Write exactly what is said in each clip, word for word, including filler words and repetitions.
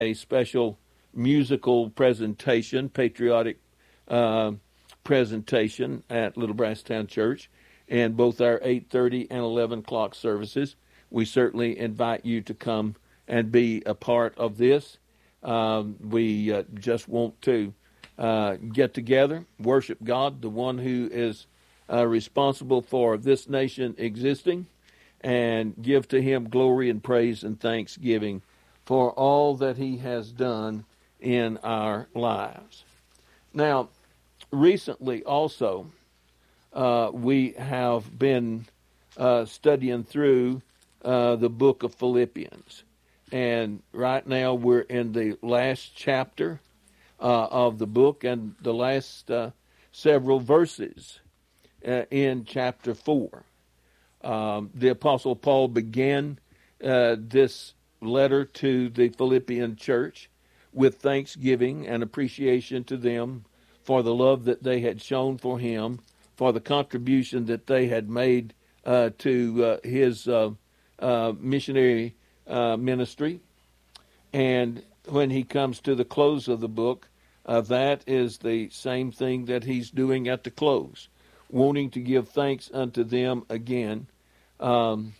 a special musical presentation, patriotic uh, presentation at Little Brasstown Church, and both our eight thirty and eleven o'clock services. We certainly invite you to come and be a part of this. Um, we uh, just want to uh, get together, worship God, the one who is uh, responsible for this nation existing, and give to him glory and praise and thanksgiving for all that he has done in our lives. Now, recently also, uh, we have been uh, studying through uh, the book of Philippians. And right now we're in the last chapter uh, of the book and the last uh, several verses uh, in chapter four. Um, the Apostle Paul began uh, this letter to the Philippian church with thanksgiving and appreciation to them for the love that they had shown for him, for the contribution that they had made uh, to uh, his uh, uh, missionary uh, ministry. And when he comes to the close of the book, uh, that is the same thing that he's doing at the close, wanting to give thanks unto them again um,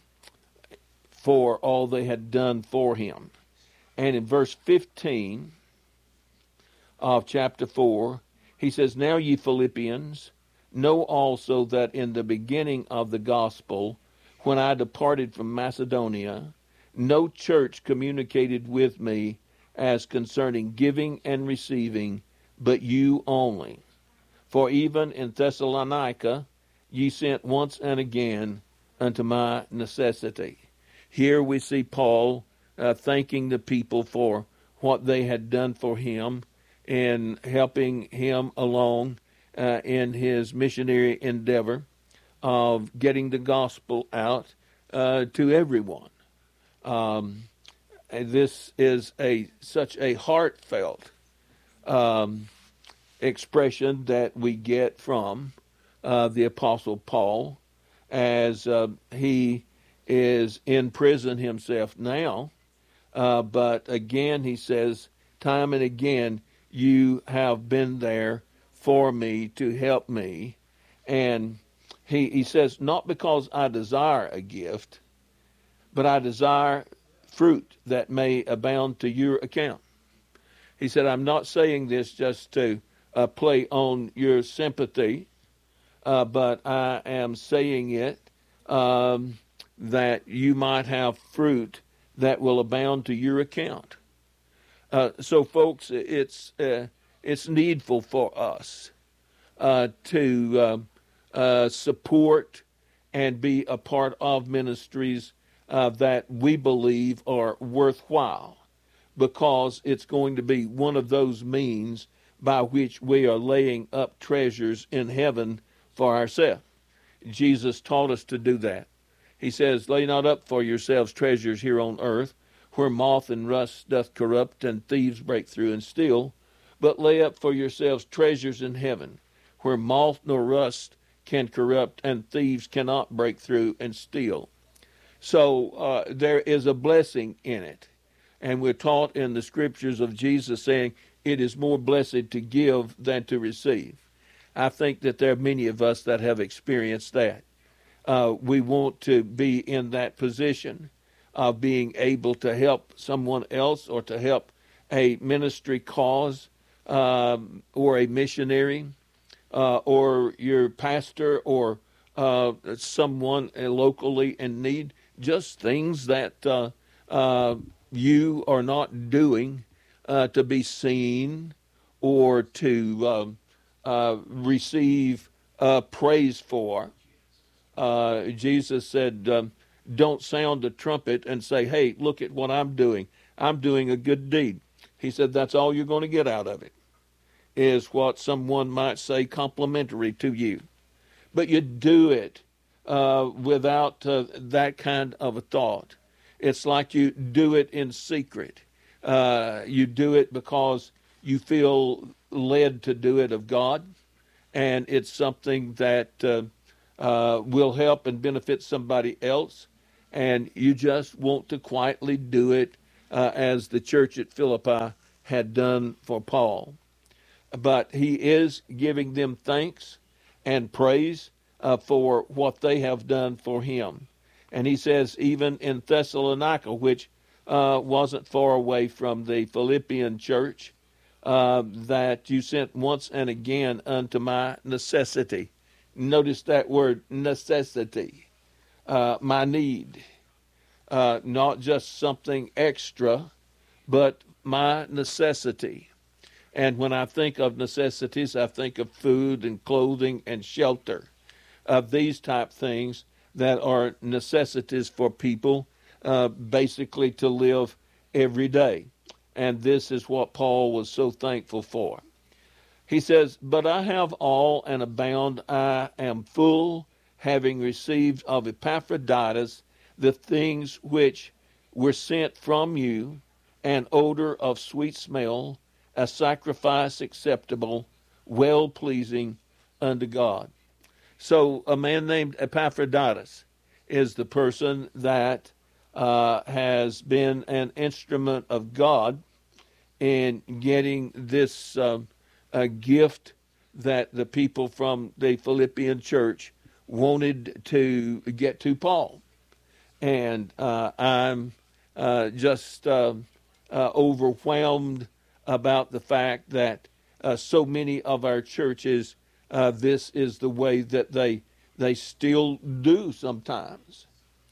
for all they had done for him. And in verse fifteen of chapter four, he says, "Now ye Philippians, know also that in the beginning of the gospel, when I departed from Macedonia, no church communicated with me as concerning giving and receiving, but you only. For even in Thessalonica ye sent once and again unto my necessity." Here we see Paul uh, thanking the people for what they had done for him in helping him along uh, in his missionary endeavor of getting the gospel out uh, to everyone. Um, this is a such a heartfelt um, expression that we get from uh, the Apostle Paul as uh, he is in prison himself now. Uh, but again, he says, time and again, you have been there for me to help me. And he, he says, not because I desire a gift, but I desire fruit that may abound to your account. He said, I'm not saying this just to uh, play on your sympathy, uh, but I am saying it um, that you might have fruit that will abound to your account. Uh, so, folks, it's uh, it's needful for us uh, to uh, uh, support and be a part of ministries uh, that we believe are worthwhile, because it's going to be one of those means by which we are laying up treasures in heaven for ourselves. Jesus taught us to do that. He says, lay not up for yourselves treasures here on earth, where moth and rust doth corrupt, and thieves break through and steal, but lay up for yourselves treasures in heaven, where moth nor rust can corrupt, and thieves cannot break through and steal. So uh, there is a blessing in it. And we're taught in the scriptures of Jesus saying, it is more blessed to give than to receive. I think that there are many of us that have experienced that. Uh, we want to be in that position of being able to help someone else or to help a ministry cause um, or a missionary uh, or your pastor or uh, someone locally in need, just things that uh, uh, you are not doing uh, to be seen or to um, uh, receive uh, praise for. Uh, Jesus said, um, don't sound the trumpet and say, hey, look at what I'm doing. I'm doing a good deed. He said, that's all you're going to get out of it, is what someone might say complimentary to you. But you do it uh, without uh, that kind of a thought. It's like you do it in secret. Uh, you do it because you feel led to do it of God, and it's something that uh, uh, will help and benefit somebody else, and you just want to quietly do it uh, as the church at Philippi had done for Paul. But he is giving them thanks and praise uh, for what they have done for him. And he says, even in Thessalonica, which uh, wasn't far away from the Philippian church, uh, that you sent once and again unto my necessity. Notice that word, necessity, uh, my need. Uh, not just something extra, but my necessity. And when I think of necessities, I think of food and clothing and shelter, of these type things that are necessities for people, uh, basically to live every day. And this is what Paul was so thankful for. He says, but I have all and abound, I am full, having received of Epaphroditus the things which were sent from you, an odor of sweet smell, a sacrifice acceptable, well-pleasing unto God. So a man named Epaphroditus is the person that uh, has been an instrument of God in getting this uh, a gift that the people from the Philippian church wanted to get to Paul. And uh, I'm uh, just uh, uh, overwhelmed about the fact that uh, so many of our churches, uh, this is the way that they they still do sometimes.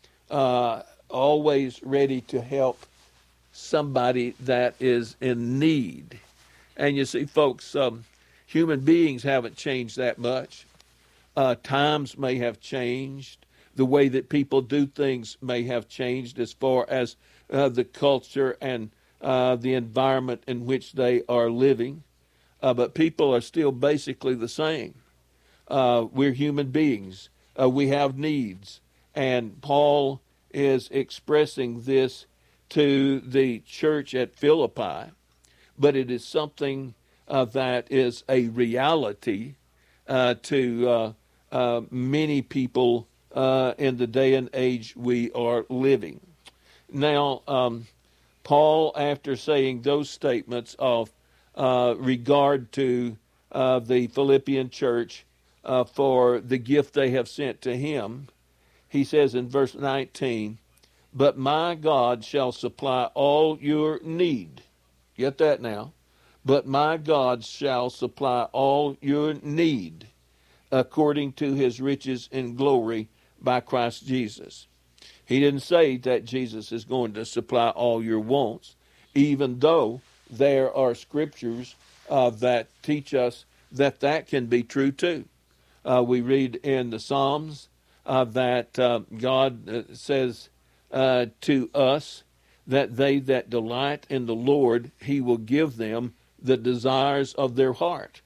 Uh, always ready to help somebody that is in need. And you see, folks, um, human beings haven't changed that much. Uh, times may have changed. The way that people do things may have changed as far as uh, the culture and uh, the environment in which they are living. Uh, but people are still basically the same. Uh, we're human beings. Uh, we have needs. And Paul is expressing this to the church at Philippi. But it is something uh, that is a reality uh, to uh, uh, many people uh, in the day and age we are living. Now, um, Paul, after saying those statements of uh, regard to uh, the Philippian church uh, for the gift they have sent to him, he says in verse nineteen, but my God shall supply all your need. Get that now. But my God shall supply all your need according to his riches in glory by Christ Jesus. He didn't say that Jesus is going to supply all your wants, even though there are scriptures uh, that teach us that that can be true too. Uh, we read in the Psalms uh, that uh, God uh, says uh, to us, that they that delight in the Lord, he will give them the desires of their heart.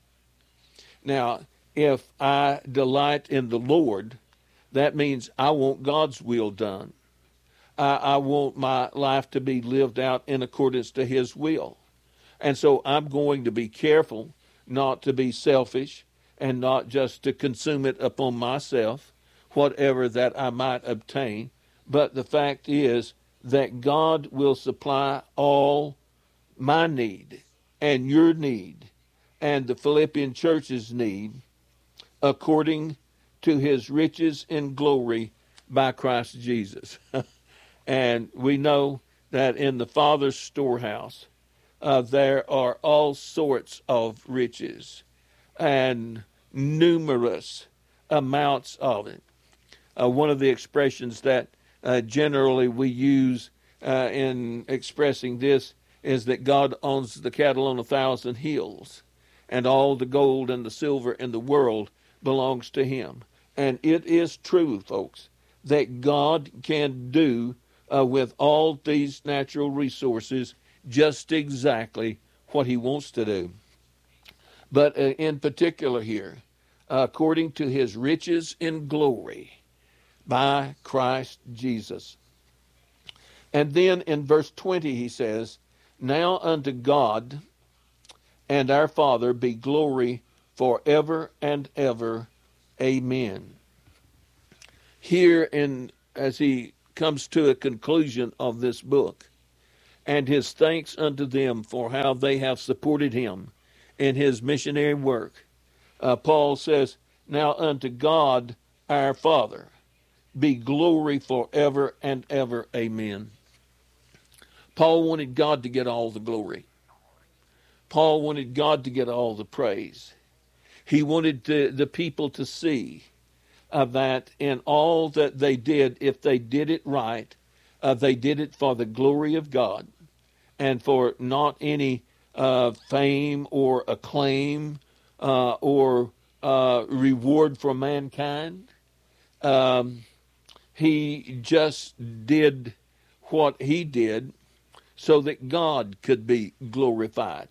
Now, if I delight in the Lord, that means I want God's will done. I, I want my life to be lived out in accordance to his will. And so I'm going to be careful not to be selfish and not just to consume it upon myself, whatever that I might obtain. But the fact is, that God will supply all my need and your need and the Philippian church's need according to his riches in glory by Christ Jesus. And we know that in the Father's storehouse, uh, there are all sorts of riches and numerous amounts of it. Uh, one of the expressions that Uh, generally we use uh, in expressing this is that God owns the cattle on a thousand hills, and all the gold and the silver in the world belongs to him. And it is true, folks, that God can do uh, with all these natural resources just exactly what he wants to do. But uh, in particular here, uh, according to his riches in glory, by Christ Jesus. And then in verse twenty he says, now unto God and our Father be glory forever and ever. Amen. Here, in as he comes to a conclusion of this book, and his thanks unto them for how they have supported him in his missionary work. Uh, Paul says, now unto God our Father be glory forever and ever. Amen. Paul wanted God to get all the glory. Paul wanted God to get all the praise. He wanted to, the people to see uh, that in all that they did, if they did it right, uh, they did it for the glory of God and for not any uh, fame or acclaim uh, or uh, reward for mankind. Um, he just did what he did so that God could be glorified.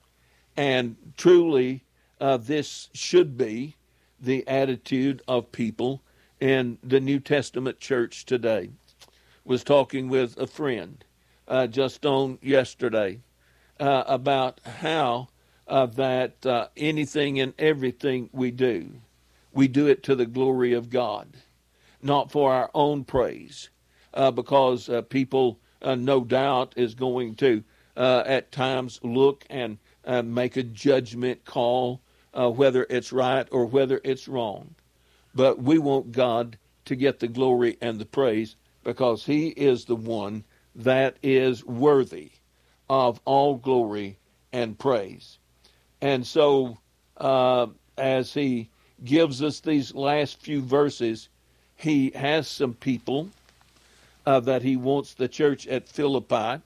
And truly, uh, this should be the attitude of people in the New Testament church today. Was talking with a friend uh, just on yesterday uh, about how uh, that uh, anything and everything we do, we do it to the glory of God, not for our own praise, uh, because uh, people uh, no doubt is going to uh, at times look and uh, make a judgment call uh, whether it's right or whether it's wrong. But we want God to get the glory and the praise because he is the one that is worthy of all glory and praise. And so uh, as he gives us these last few verses, he has some people uh, that he wants the church at Philippi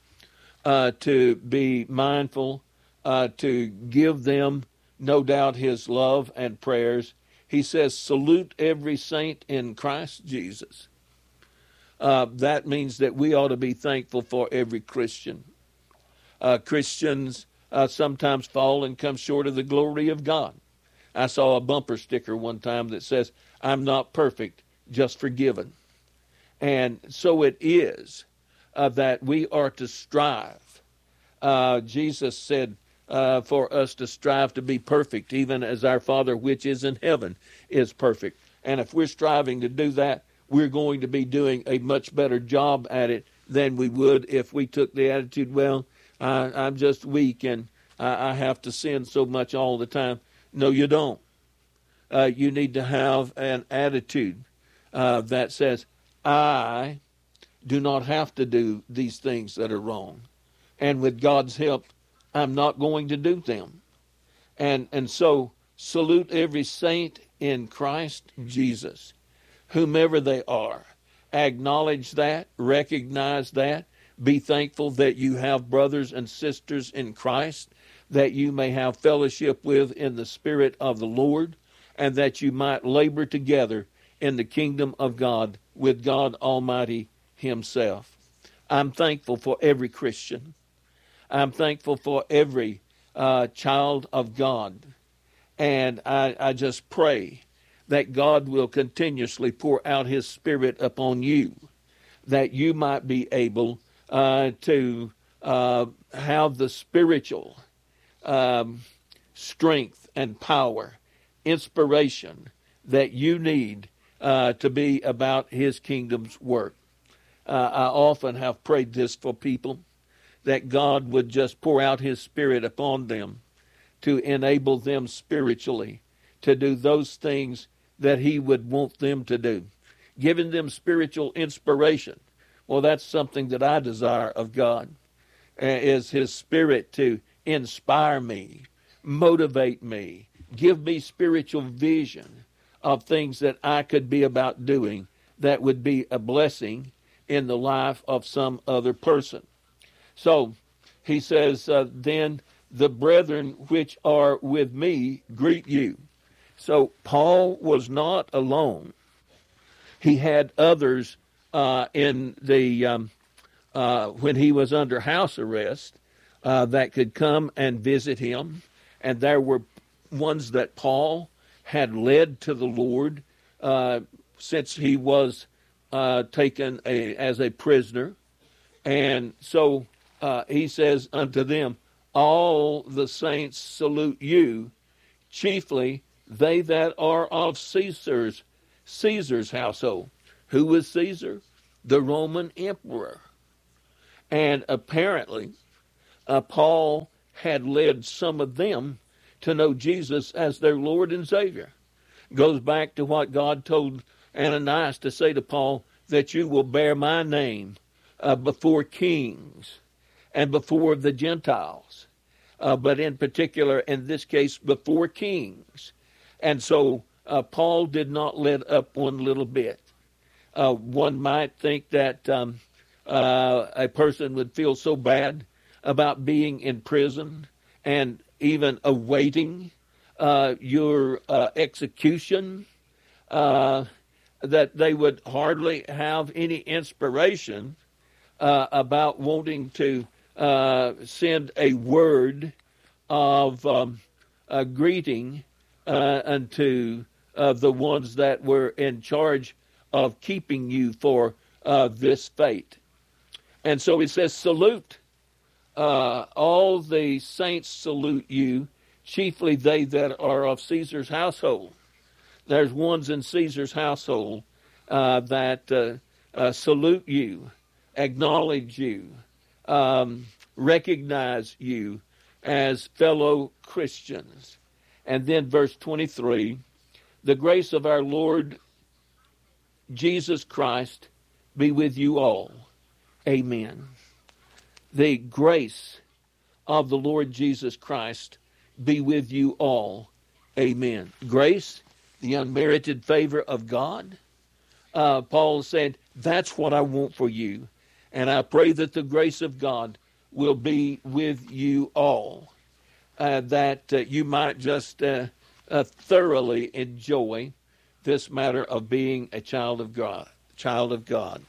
uh, to be mindful, uh, to give them, no doubt, his love and prayers. He says, salute every saint in Christ Jesus. Uh, that means that we ought to be thankful for every Christian. Uh, Christians uh, sometimes fall and come short of the glory of God. I saw a bumper sticker one time that says, I'm not perfect, just forgiven. And so it is uh, that we are to strive. Uh, Jesus said uh, for us to strive to be perfect, even as our Father which is in heaven is perfect. And if we're striving to do that, we're going to be doing a much better job at it than we would if we took the attitude, well, I, I'm just weak and I, I have to sin so much all the time. No, you don't. Uh, you need to have an attitude uh, that says, I do not have to do these things that are wrong. And with God's help, I'm not going to do them. And, and so salute every saint in Christ Jesus, whomever they are. Acknowledge that, recognize that, be thankful that you have brothers and sisters in Christ, that you may have fellowship with in the Spirit of the Lord, and that you might labor together in the kingdom of God with God Almighty himself. I'm thankful for every Christian. I'm thankful for every uh, child of God. And I, I just pray that God will continuously pour out his Spirit upon you, that you might be able uh, to uh, have the spiritual um, strength and power, inspiration that you need uh, to be about his kingdom's work. Uh, I often have prayed this for people, that God would just pour out his Spirit upon them to enable them spiritually to do those things that he would want them to do, giving them spiritual inspiration. Well, that's something that I desire of God, uh, is his Spirit to inspire me, motivate me, give me spiritual vision of things that I could be about doing that would be a blessing in the life of some other person. So he says, uh, then the brethren which are with me greet you. So Paul was not alone. He had others uh, in the um, uh, when he was under house arrest uh, that could come and visit him, and there were ones that Paul had led to the Lord uh, since he was uh, taken a, as a prisoner. And so uh, he says unto them, all the saints salute you, chiefly they that are of Caesar's Caesar's household. Who was Caesar? The Roman emperor. And apparently, uh, Paul had led some of them to know Jesus as their Lord and Savior. Goes back to what God told Ananias to say to Paul, that you will bear my name uh, before kings and before the Gentiles. Uh, but in particular, in this case, before kings. And so uh, Paul did not let up one little bit. Uh, one might think that um, uh, a person would feel so bad about being in prison and even awaiting uh, your uh, execution, uh, that they would hardly have any inspiration uh, about wanting to uh, send a word of um, a greeting uh, unto uh, the ones that were in charge of keeping you for uh, this fate. And so he says, salute. Uh, all the saints salute you, chiefly they that are of Caesar's household. There's ones in Caesar's household uh, that uh, uh, salute you, acknowledge you, um, recognize you as fellow Christians. And then verse twenty-three, the grace of our Lord Jesus Christ be with you all. Amen. The grace of the Lord Jesus Christ be with you all. Amen. Grace, the unmerited favor of God. Uh, Paul said, that's what I want for you. And I pray that the grace of God will be with you all. Uh, that uh, you might just uh, uh, thoroughly enjoy this matter of being a child of God. Child of God.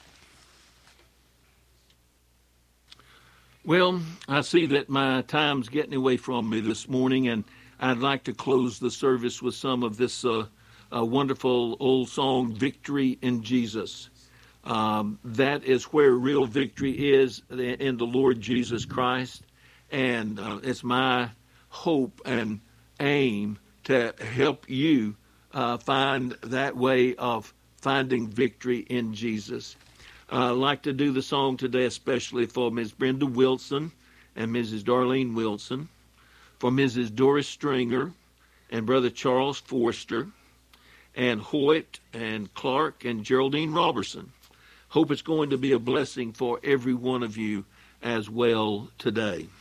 Well, I see that my time's getting away from me this morning, and I'd like to close the service with some of this uh, uh, wonderful old song, Victory in Jesus. Um, that is where real victory is, in the Lord Jesus Christ. And uh, it's my hope and aim to help you uh, find that way of finding victory in Jesus. Uh, I'd like to do the song today especially for Miz Brenda Wilson and Missus Darlene Wilson, for Missus Doris Stringer and Brother Charles Forster, and Hoyt and Clark and Geraldine Robertson. Hope it's going to be a blessing for every one of you as well today.